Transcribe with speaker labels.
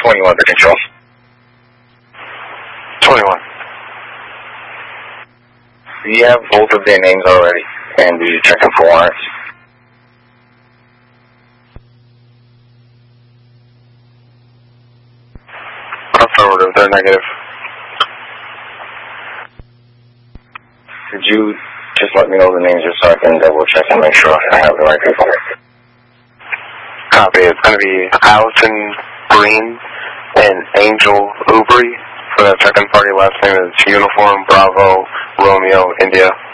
Speaker 1: 21 to control.
Speaker 2: 21.
Speaker 1: You have both of their names already, and you're checking for warrants.
Speaker 2: Affirmative, they're negative.
Speaker 1: Could you just let me know the names just so I can double check and make sure I have the right people?
Speaker 2: Copy. It's going to be Allison Green and Angel Ubri. For that second party, last name is Uniform Bravo Romeo India.